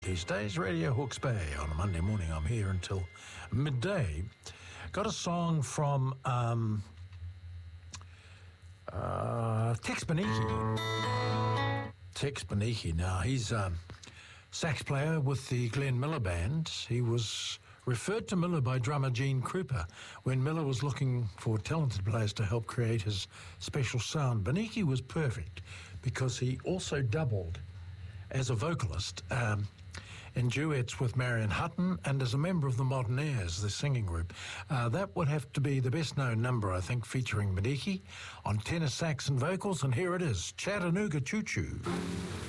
These days, Radio Hawke's Bay. On a Monday morning, I'm here until midday. Got a song from Tex Beneke. Tex Beneke. Now, he's a sax player with the Glenn Miller Band. He was referred to Miller by drummer Gene Krupa when Miller was looking for talented players to help create his special sound. Beneke was perfect because he also doubled as a vocalist in duets with Marion Hutton and as a member of the Modernaires, the singing group. That would have to be the best-known number, I think, featuring Beneke on tenor sax and vocals, and here it is, Chattanooga Choo Choo.